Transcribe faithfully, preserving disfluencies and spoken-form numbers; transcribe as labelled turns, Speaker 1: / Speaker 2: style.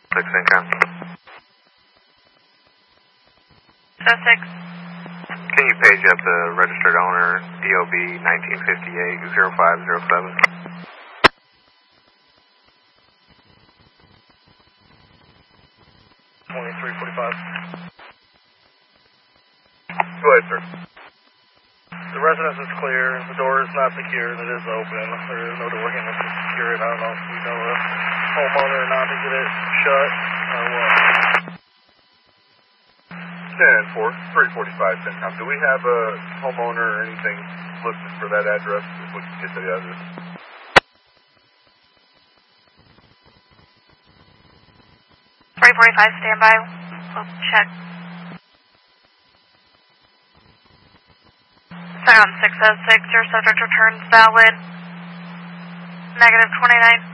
Speaker 1: six income.
Speaker 2: So six.
Speaker 1: Can you page up the registered owner, D O B nineteen fifty-eight zero five zero seven?
Speaker 3: twenty-three forty-five.
Speaker 1: Go ahead, sir.
Speaker 3: The residence is clear. The door is not secured. It is open. There is no door handle to secure it. I don't know if we know a homeowner or not to get it shut or what.
Speaker 1: ten four, three forty-five, CENTCOM. Do we have a homeowner or anything listed for that address? If we can get to the address.
Speaker 2: three forty-five, standby. We'll check. Second on six oh six, your subject returns valid. Negative twenty-nine.